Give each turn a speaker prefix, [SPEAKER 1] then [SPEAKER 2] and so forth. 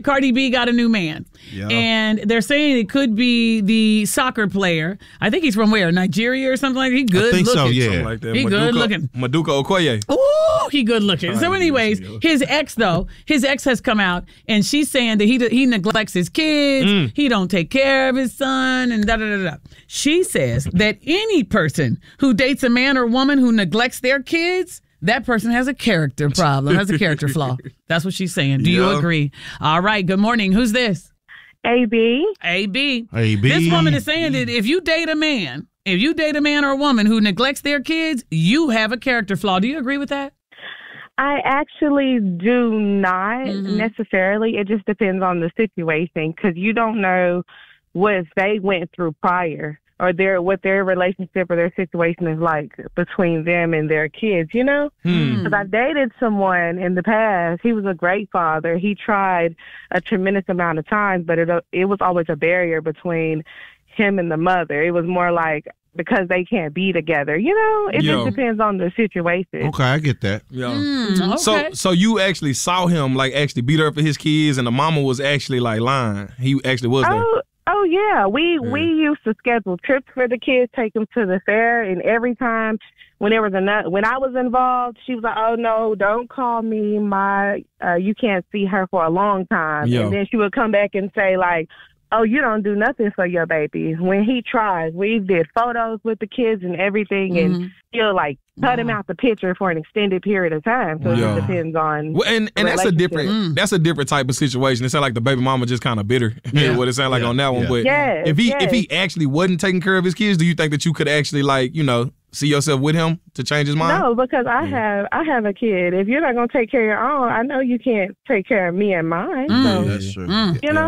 [SPEAKER 1] Cardi B got a new man.
[SPEAKER 2] Yeah.
[SPEAKER 1] And they're saying it could be the soccer player. I think he's from where? Nigeria or something like that. He good
[SPEAKER 2] think
[SPEAKER 1] looking.
[SPEAKER 2] so, yeah.
[SPEAKER 3] Something like that.
[SPEAKER 1] He good looking.
[SPEAKER 3] Maduka Okoye.
[SPEAKER 1] Ooh, he good looking. So anyways, his ex has come out and she's saying that he neglects his kids. He don't take care of his son and da-da-da-da. She says that any person who dates a man or woman who neglects their kids, that person has a character problem, has a character flaw. That's what she's saying. Do you agree? All right. Good morning. Who's this?
[SPEAKER 4] AB.
[SPEAKER 1] AB.
[SPEAKER 2] AB.
[SPEAKER 1] This woman is saying that if you date a man or a woman who neglects their kids, you have a character flaw. Do you agree with that?
[SPEAKER 4] I actually do not necessarily. It just depends on the situation because you don't know what they went through prior or what their relationship or their situation is like between them and their kids, you know? Because I dated someone in the past. He was a great father. He tried a tremendous amount of times, but it was always a barrier between him and the mother. It was more like because they can't be together, you know? It just depends on the situation.
[SPEAKER 2] Okay, I get that.
[SPEAKER 3] Yeah.
[SPEAKER 1] Okay.
[SPEAKER 3] So you actually saw him like actually beat up for his kids, and the mama was actually like lying. He actually was there.
[SPEAKER 4] Oh yeah, we used to schedule trips for the kids, take them to the fair, and every time when I was involved, she was like, "Oh no, don't call me. You can't see her for a long time."
[SPEAKER 3] Yeah.
[SPEAKER 4] And then she would come back and say like, "Oh, you don't do nothing for your baby." When he tries, we did photos with the kids and everything, and he'll like cut him out the picture for an extended period of time. So it just depends on.
[SPEAKER 3] Well, and that's a different type of situation. It sounds like the baby mama just kind of bitter. What it sounds like on that one. But if he actually wasn't taking care of his kids, do you think that you could actually see yourself with him to change his mind?
[SPEAKER 4] No, because I have a kid. If you're not gonna take care of your own, I know you can't take care of me and mine. So,
[SPEAKER 2] That's true.
[SPEAKER 4] You know.